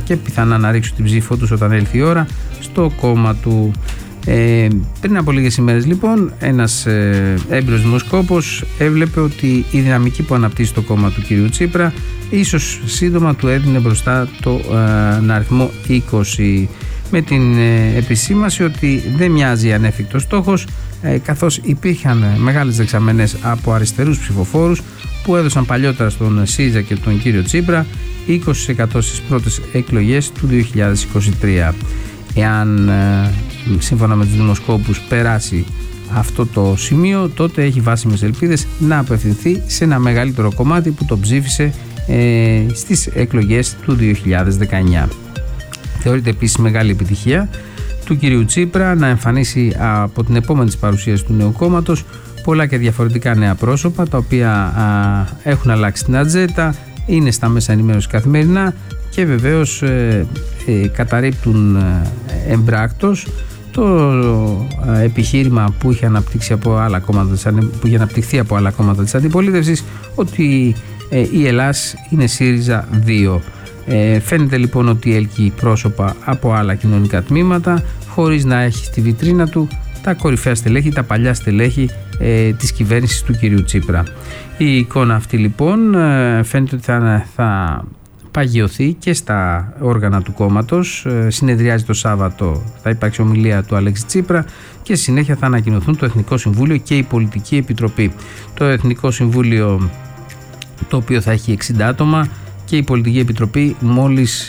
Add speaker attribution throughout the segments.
Speaker 1: και πιθανά να ρίξουν την ψήφο τους όταν έλθει η ώρα στο κόμμα του. Πριν από λίγες ημέρες λοιπόν ένας έμπειρος δημοσκόπος έβλεπε ότι η δυναμική που αναπτύσσει το κόμμα του κυρίου Τσίπρα ίσως σύντομα του έδινε μπροστά το αριθμό 20, με την επισήμαση ότι δεν μοιάζει ανέφικτος στόχος, καθώς υπήρχαν μεγάλες δεξαμενές από αριστερούς ψηφοφόρους που έδωσαν παλιότερα στον ΣΥΡΙΖΑ και τον κύριο Τσίπρα 20% στις πρώτες εκλογές του 2023. Εάν σύμφωνα με τους δημοσκόπους περάσει αυτό το σημείο, τότε έχει βάσιμες ελπίδες να απευθυνθεί σε ένα μεγαλύτερο κομμάτι που το ψήφισε στις εκλογές του 2019. Θεωρείται επίσης μεγάλη επιτυχία του κυρίου Τσίπρα να εμφανίσει από την επόμενη παρουσίαση του νέου κόμματος πολλά και διαφορετικά νέα πρόσωπα, τα οποία έχουν αλλάξει την ατζέντα, είναι στα μέσα ενημέρωση καθημερινά και βεβαίως καταρρίπτουν εμπράκτος το επιχείρημα που είχε αναπτυχθεί από άλλα κόμματα της αντιπολίτευσης, ότι η Ελλάς είναι ΣΥΡΙΖΑ 2. Φαίνεται λοιπόν ότι έλκει πρόσωπα από άλλα κοινωνικά τμήματα χωρίς να έχει στη βιτρίνα του τα κορυφαία στελέχη, τα παλιά στελέχη της κυβέρνησης του κυρίου Τσίπρα. Η εικόνα αυτή λοιπόν φαίνεται ότι θα παγιωθεί και στα όργανα του κόμματος. Συνεδριάζει το Σάββατο, θα υπάρξει ομιλία του Αλέξη Τσίπρα και στη συνέχεια θα ανακοινωθούν το Εθνικό Συμβούλιο και η Πολιτική Επιτροπή. Το Εθνικό Συμβούλιο, το οποίο θα έχει 60 άτομα, και η Πολιτική Επιτροπή μόλις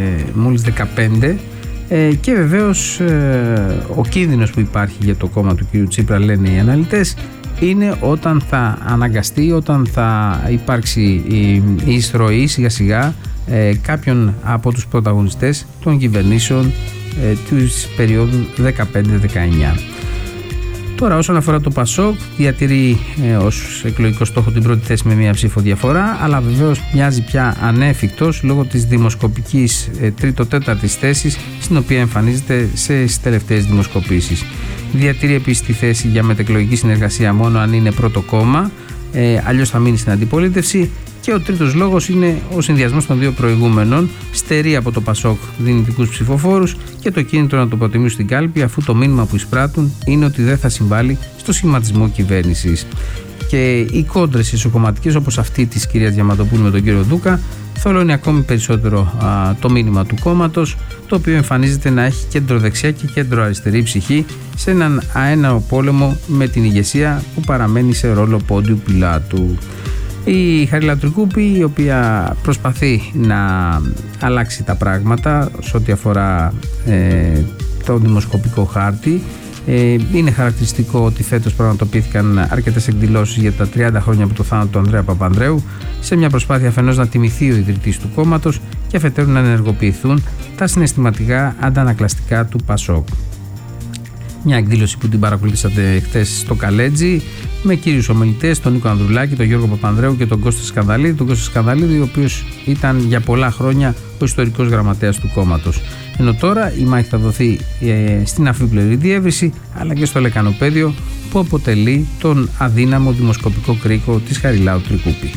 Speaker 1: 15, και βεβαίως ο κίνδυνος που υπάρχει για το κόμμα του κ. Τσίπρα, λένε οι αναλυτές, είναι όταν θα αναγκαστεί, όταν θα υπάρξει η εισρωή σιγά σιγά κάποιον από τους πρωταγωνιστές των κυβερνήσεων της περίοδου 15-19. Τώρα, όσον αφορά το ΠΑΣΟΚ, διατηρεί ως εκλογικό στόχο την πρώτη θέση με μία ψήφο διαφορά, αλλά βεβαίως μοιάζει πια ανέφικτος λόγω της δημοσκοπικής τρίτο-τέταρτης θέσης, στην οποία εμφανίζεται στις τελευταίες δημοσκοπήσεις. Διατηρεί επίσης τη θέση για μετεκλογική συνεργασία μόνο αν είναι πρώτο κόμμα, αλλιώς θα μείνει στην αντιπολίτευση. Και ο τρίτος λόγος είναι ο συνδυασμός των δύο προηγούμενων. Στερεί από το ΠΑΣΟΚ δυνητικούς ψηφοφόρους και το κίνητρο να το προτιμήσουν στην κάλπη, αφού το μήνυμα που εισπράττουν είναι ότι δεν θα συμβάλλει στο σχηματισμό κυβέρνησης. Και οι κόντρες ισοκομματικές, όπως αυτή της κυρίας Διαμαντοπούλου με τον κύριο Ντούκα, θολώνει ακόμη περισσότερο το μήνυμα του κόμματος, το οποίο εμφανίζεται να έχει κέντρο-δεξιά και κέντρο-αριστερή ψυχή σε έναν αέναο πόλεμο με την ηγεσία που παραμένει σε ρόλο Πόντιου Πιλάτου. Η Χαρίλα Τρικούπη, η οποία προσπαθεί να αλλάξει τα πράγματα σε ό,τι αφορά το δημοσκοπικό χάρτη. Είναι χαρακτηριστικό ότι φέτος πραγματοποιήθηκαν αρκετές εκδηλώσεις για τα 30 χρόνια από το θάνατο του Ανδρέα Παπανδρέου, σε μια προσπάθεια αφενός να τιμηθεί ο ιδρυτής του κόμματος και αφετέρου να ενεργοποιηθούν τα συναισθηματικά αντανακλαστικά του ΠΑΣΟΚ. Μια εκδήλωση που την παρακολουθήσατε χθες στο Καλέτζι, με κύριους ομιλητές, τον Νίκο Ανδρουλάκη, τον Γιώργο Παπανδρέου και τον Κώστα Σκανδαλίδη. Τον Κώστα Σκανδαλίδη, ο οποίος ήταν για πολλά χρόνια ο ιστορικός γραμματέας του κόμματος. Ενώ τώρα η μάχη θα δοθεί στην αφίπλερη διεύρυνση, αλλά και στο λεκανοπέδιο, που αποτελεί τον αδύναμο δημοσκοπικό κρίκο της Χαριλάου Τρικούπη.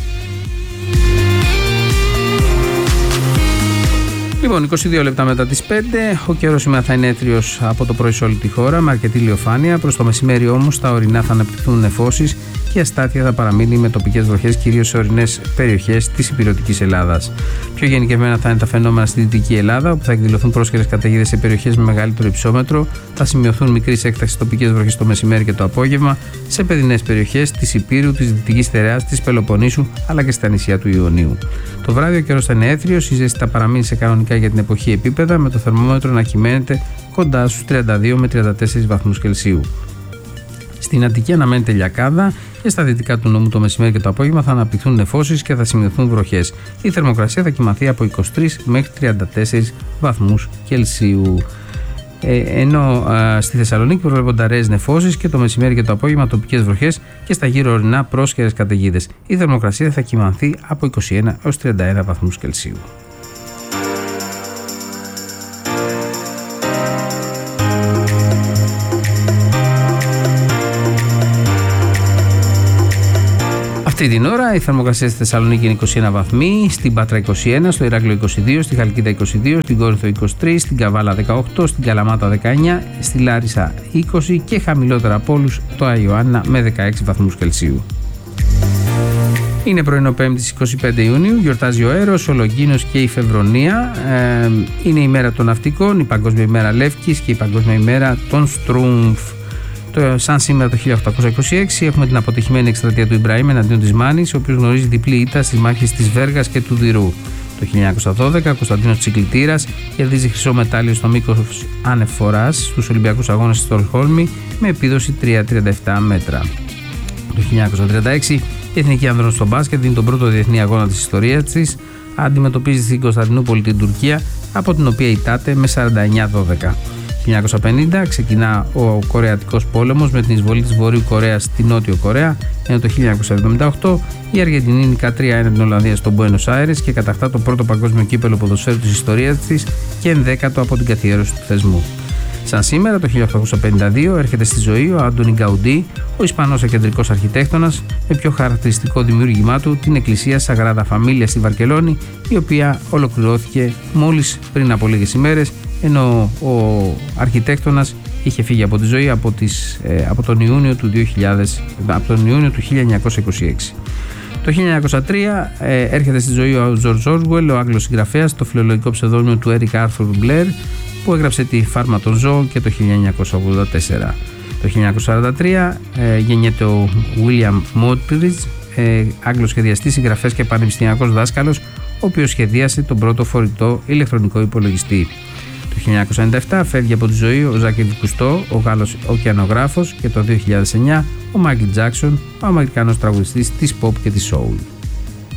Speaker 1: Λοιπόν, 22 λεπτά μετά τις 5, ο καιρός σήμερα θα είναι έθριος από το πρωί σε όλη τη χώρα, με αρκετή ηλιοφάνεια. Προς το μεσημέρι όμως στα ορεινά θα αναπτυχθούν νεφώσεις και η αστάθεια θα παραμείνει με τοπικές βροχές, κυρίως σε ορεινές περιοχές της υπηρετικής Ελλάδας. Πιο γενικευμένα θα είναι τα φαινόμενα στη Δυτική Ελλάδα, όπου θα εκδηλωθούν πρόσχερες καταιγίδες σε περιοχές με μεγαλύτερο υψόμετρο. Θα σημειωθούν μικρής έκτασης τοπικές βροχές το μεσημέρι και το απόγευμα σε παιδινές περιοχές της Υπήρου, της Δυτικής Στερεάς, της Πελοποννήσου αλλά και στα νησιά του Ιωνίου. Το βράδυ ο καιρός θα είναι έθριος, η ζέστη θα παραμείνει σε κανονικά για την εποχή επίπεδα, με το θερμόμετρο να κυμαίνεται κοντά στους 32 με 34 βαθμούς Κελσίου. Στην Αττική αναμένεται λιακάδα και στα δυτικά του νόμου το μεσημέρι και το απόγευμα θα αναπτυχθούν νεφώσεις και θα σημειωθούν βροχές. Η θερμοκρασία θα κυμανθεί από 23 μέχρι 34 βαθμούς Κελσίου. Ενώ στη Θεσσαλονίκη προβλέπονται αραιές νεφώσεις και το μεσημέρι και το απόγευμα τοπικές βροχές και στα γύρω ορεινά πρόσχερες καταιγίδες. Η θερμοκρασία θα κυμανθεί από 21 έως 31 βαθμούς Κελσίου. Αυτή την ώρα η θερμοκρασία στη Θεσσαλονίκη είναι 21 βαθμοί, στην Πάτρα 21, στο Ηράκλειο 22, στη Χαλκίδα 22, στην Κόρινθο 23, στην Καβάλα 18, στην Καλαμάτα 19, στη Λάρισα 20 και χαμηλότερα από όλους το Άγιο Άννα με 16 βαθμούς Κελσίου. Είναι πρωινό 5η 25 Ιουνίου, γιορτάζει ο Έρος, ο Λογγίνος και η Φεβρονία. Είναι η μέρα των ναυτικών, η Παγκόσμια ημέρα Λεύκης και η Παγκόσμια ημέρα των Στρούμφ. Σαν σήμερα το 1826 έχουμε την αποτυχημένη εκστρατεία του Ιμπραήμ εναντίον της Μάνης, ο οποίος γνωρίζει διπλή ήττα στις μάχες της Βέργας και του Δηρού. Το 1912 ο Κωνσταντίνος Τσικλητήρας κερδίζει χρυσό μετάλλιο στο μήκος ανεφοράς στους Ολυμπιακούς Αγώνες στη Στοκχόλμη με επίδοση 3,37 μέτρα. Το 1936 η Εθνική Άνδρων στο μπάσκετ δίνει τον πρώτο διεθνή αγώνα της ιστορίας της, αντιμετωπίζει στην Κωνσταντινούπολη την Τουρκία, από την οποία ητάται με 49-12. Το 1950 ξεκινά ο Κορεατικός πόλεμος με την εισβολή της Βορείου Κορέας στη Νότιο Κορέα, ενώ το 1978 η Αργεντινή νικά 3-1 την Ολλανδία στο Μπουένος Άιρες και κατακτά το πρώτο παγκόσμιο κύπελλο ποδοσφαίρου της ιστορίας της και ενδέκατο από την καθιέρωση του θεσμού. Σαν σήμερα, το 1852, έρχεται στη ζωή ο Αντώνι Γκαουντί, ο Ισπανός εκεντρικός αρχιτέκτονας, με πιο χαρακτηριστικό δημιούργημά του την εκκλησία Σαγράδα Φαμίλια στη Βαρκελόνη, η οποία ολοκληρώθηκε μόλις πριν από λίγες ημέρες, ενώ ο αρχιτέκτονας είχε φύγει από τη ζωή από τον Ιούνιο του 1926. Το 1903 έρχεται στη ζωή ο George Orwell, ο Άγγλος συγγραφέας, το φιλολογικό ψευδόνυμο του Eric Arthur Blair, που έγραψε τη Φάρμα των Ζώων και το 1984. Το 1943 γεννιέται ο William Mottridge, Άγγλος σχεδιαστής, συγγραφέας και πανεπιστημιακός δάσκαλος, ο οποίος σχεδίασε τον πρώτο φορητό ηλεκτρονικό υπολογιστή. Το 1997 φεύγει από τη ζωή ο Ζάκη Κουστό, ο Γάλλος ωκεανογράφος, και το 2009 ο Μάικλ Τζάκσον, ο Αμερικανός τραγουδιστής της pop και της soul.